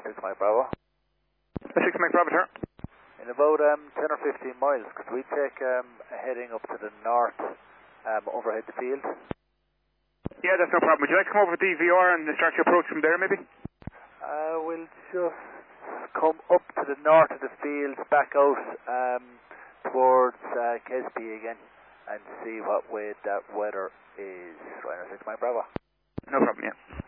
6 Mike Bravo. 6 Mike Bravo, sir. In about 10 or 15 miles, could we take a heading up to the north, overhead the field? Yeah, that's no problem. Would you like to come over to DVR and start your approach from there, maybe? We'll just come up to the north of the field, back out towards Kesby again, and see what way that weather is. Ryanair 6 Mike Bravo. No problem, yeah.